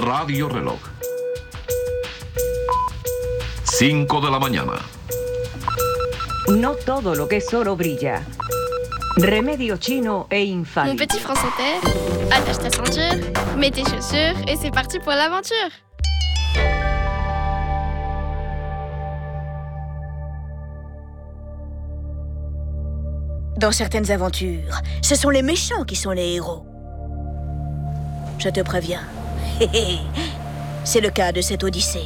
Radio Reloj. 5 de la mañana. No todo lo que es oro brilla. Remedio chino e infallible. Mon petit France Inter, attache ta ceinture, mets tes chaussures et c'est parti pour l'aventure. Dans certaines aventures, ce sont les méchants qui sont les héros. Je te préviens. C'est le cas de cette Odyssée.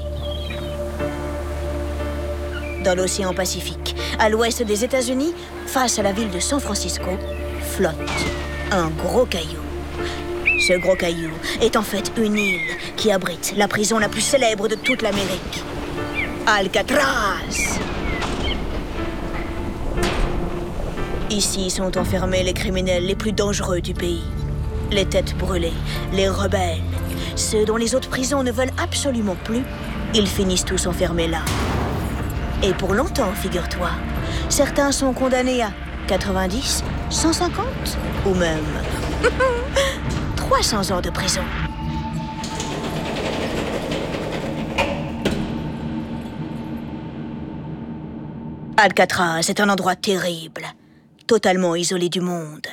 Dans l'océan Pacifique, à l'ouest des États-Unis, face à la ville de San Francisco, flotte un gros caillou. Ce gros caillou est en fait une île qui abrite la prison la plus célèbre de toute l'Amérique, Alcatraz. Ici sont enfermés les criminels les plus dangereux du pays. Les têtes brûlées, les rebelles, ceux dont les autres prisons ne veulent absolument plus, ils finissent tous enfermés là. Et pour longtemps, figure-toi, certains sont condamnés à 90, 150 ou même 300 ans de prison. Alcatraz est un endroit terrible, totalement isolé du monde.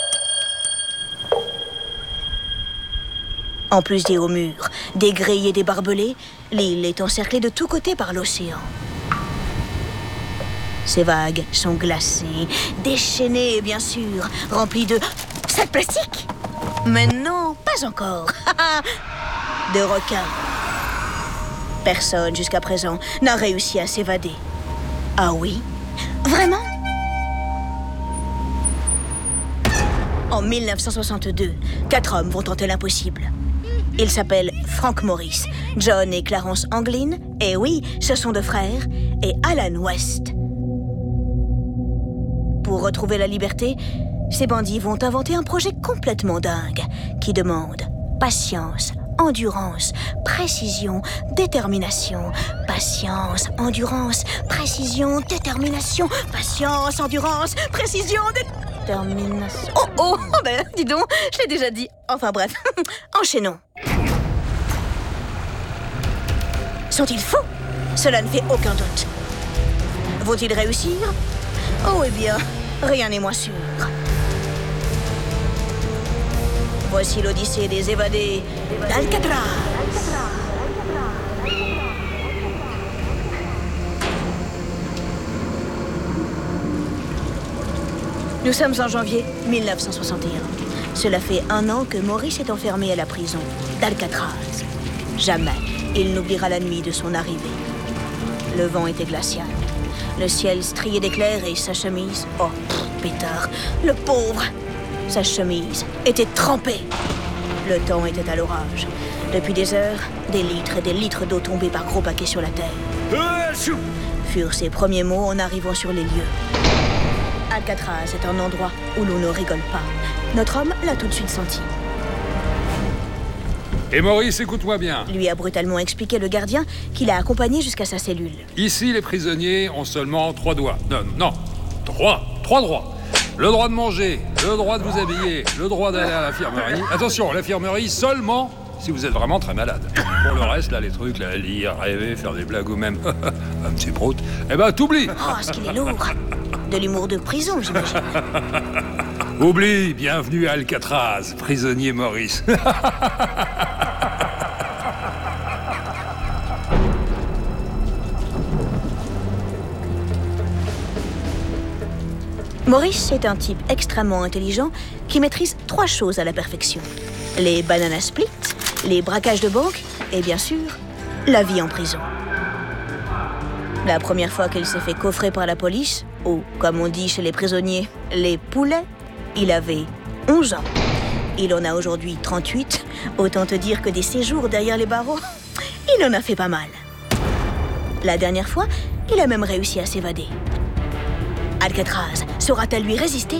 En plus des hauts murs, des grilles et des barbelés, l'île est encerclée de tous côtés par l'océan. Ces vagues sont glacées, déchaînées bien sûr, remplies de sacs plastiques. Mais non, pas encore. De requins. Personne jusqu'à présent n'a réussi à s'évader. Ah oui? Vraiment? En 1962, 4 hommes vont tenter l'impossible. Ils s'appellent Frank Morris, John et Clarence Anglin, et oui, ce sont 2 frères, et Alan West. Pour retrouver la liberté, ces bandits vont inventer un projet complètement dingue qui demande patience, endurance, précision, détermination. Patience, endurance, précision, détermination. Patience, endurance, précision, détermination. Oh, ben dis donc, je l'ai déjà dit. Enfin bref, enchaînons. Sont-ils fous? Cela ne fait aucun doute. Vont-ils réussir? Oh, eh bien, rien n'est moins sûr. Voici l'Odyssée des évadés d'Alcatraz. Nous sommes en janvier 1961. Cela fait 1 an que Maurice est enfermé à la prison d'Alcatraz. Jamais il n'oubliera la nuit de son arrivée. Le vent était glacial. Le ciel strié d'éclairs et sa chemise... Oh, pétard, le pauvre! Sa chemise était trempée. Le temps était à l'orage. Depuis des heures, des litres et des litres d'eau tombés par gros paquets sur la terre. Furent ses premiers mots en arrivant sur les lieux. Alcatraz est un endroit où l'on ne rigole pas. Notre homme l'a tout de suite senti. Et Maurice, écoute-moi bien. Lui a brutalement expliqué le gardien qui l'a accompagné jusqu'à sa cellule. Ici, les prisonniers ont seulement 3 doigts. Non, 3 droits. Le droit de manger, le droit de vous habiller, le droit d'aller à l'infirmerie. Attention, l'infirmerie seulement si vous êtes vraiment très malade. Pour le reste, là, les trucs, là, lire, rêver, faire des blagues ou même un petit prout, eh ben, t'oublies. Oh, ce qu'il est lourd. De l'humour de prison, j'imagine. Oublie, bienvenue à Alcatraz, prisonnier Maurice. Maurice est un type extrêmement intelligent qui maîtrise 3 choses à la perfection. Les banana splits, les braquages de banque et bien sûr, la vie en prison. La première fois qu'il s'est fait coffrer par la police, ou comme on dit chez les prisonniers, les poulets, il avait 11 ans. Il en a aujourd'hui 38, autant te dire que des séjours derrière les barreaux, il en a fait pas mal. La dernière fois, il a même réussi à s'évader. Alcatraz saura-t-elle lui résister?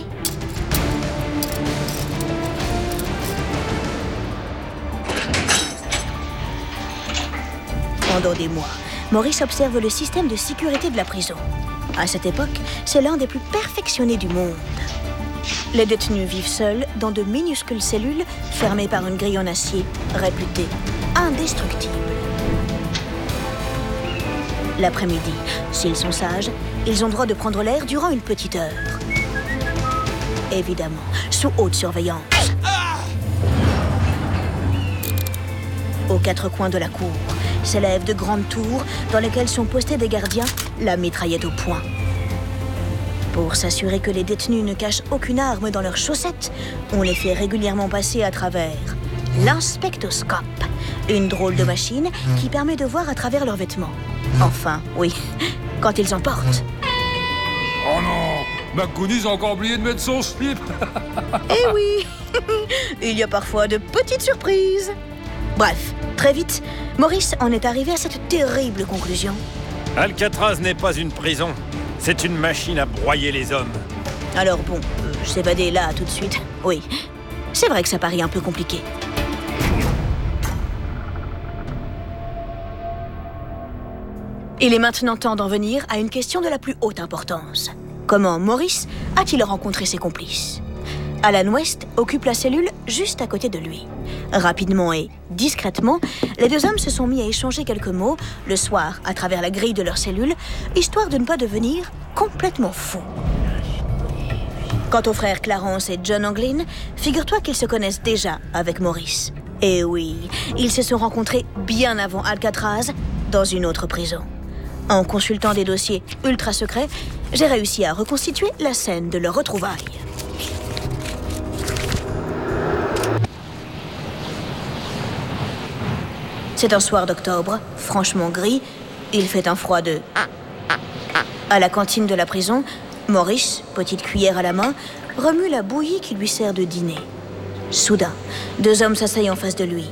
Pendant des mois, Maurice observe le système de sécurité de la prison. À cette époque, c'est l'un des plus perfectionnés du monde. Les détenus vivent seuls dans de minuscules cellules fermées par une grille en acier réputée indestructibles. L'après-midi, s'ils sont sages, ils ont droit de prendre l'air durant une petite heure. Évidemment, sous haute surveillance. Aux quatre coins de la cour s'élèvent de grandes tours dans lesquelles sont postés des gardiens, la mitraillette au poing. Pour s'assurer que les détenus ne cachent aucune arme dans leurs chaussettes, on les fait régulièrement passer à travers l'inspectoscope, une drôle de machine qui permet de voir à travers leurs vêtements. Enfin, oui, quand ils en portent. Oh non, McGoonies a encore oublié de mettre son slip. Eh oui, il y a parfois de petites surprises. Bref, très vite, Maurice en est arrivé à cette terrible conclusion. Alcatraz n'est pas une prison. C'est une machine à broyer les hommes. Alors bon, s'évader là tout de suite, oui. C'est vrai que ça paraît un peu compliqué. Il est maintenant temps d'en venir à une question de la plus haute importance. Comment Maurice a-t-il rencontré ses complices? Alan West occupe la cellule juste à côté de lui. Rapidement et discrètement, les deux hommes se sont mis à échanger quelques mots le soir à travers la grille de leur cellule, histoire de ne pas devenir complètement fous. Quant aux frères Clarence et John Anglin, figure-toi qu'ils se connaissent déjà avec Maurice. Et oui, ils se sont rencontrés bien avant Alcatraz, dans une autre prison. En consultant des dossiers ultra secrets, j'ai réussi à reconstituer la scène de leur retrouvaille. C'est un soir d'octobre, franchement gris. Il fait un froid de... À la cantine de la prison, Maurice, petite cuillère à la main, remue la bouillie qui lui sert de dîner. Soudain, deux hommes s'asseyent en face de lui.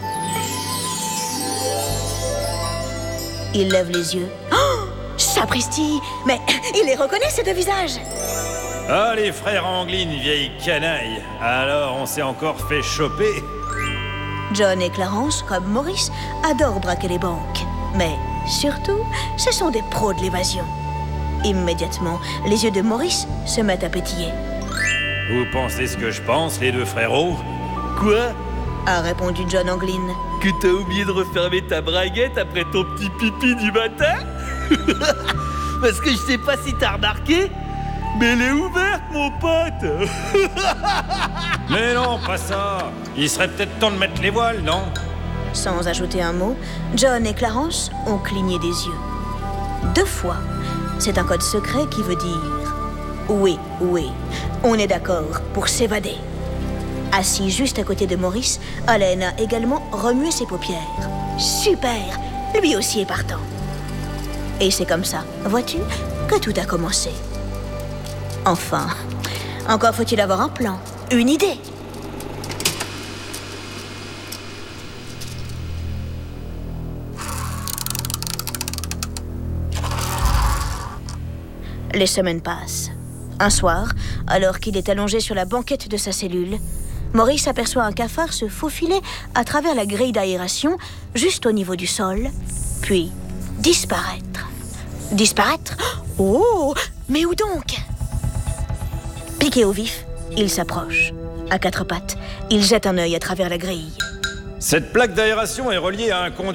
Il lève les yeux. Oh, sapristi! Mais il les reconnaît, ces deux visages! Ah, les frères Anglin, vieille canaille. Alors, on s'est encore fait choper. John et Clarence, comme Maurice, adorent braquer les banques. Mais surtout, ce sont des pros de l'évasion. Immédiatement, les yeux de Maurice se mettent à pétiller. Vous pensez ce que je pense, les deux frérots? Quoi? A répondu John Anglin. Que t'as oublié de refermer ta braguette après ton petit pipi du matin? Parce que je sais pas si t'as remarqué, mais elle est ouverte, mon pote. Mais non, pas ça. Il serait peut-être temps de mettre les voiles, non? Sans ajouter un mot, John et Clarence ont cligné des yeux. 2 fois. C'est un code secret qui veut dire « Oui, oui, on est d'accord pour s'évader ». Assis juste à côté de Maurice, Allen a également remué ses paupières. Super! Lui aussi est partant. Et c'est comme ça, vois-tu, que tout a commencé. Enfin, encore faut-il avoir un plan, une idée. Les semaines passent. Un soir, alors qu'il est allongé sur la banquette de sa cellule, Maurice aperçoit un cafard se faufiler à travers la grille d'aération, juste au niveau du sol, puis disparaître. Disparaître? Oh! Mais où donc? Piqué au vif, il s'approche. À 4 pattes, il jette un œil à travers la grille. Cette plaque d'aération est reliée à un conduit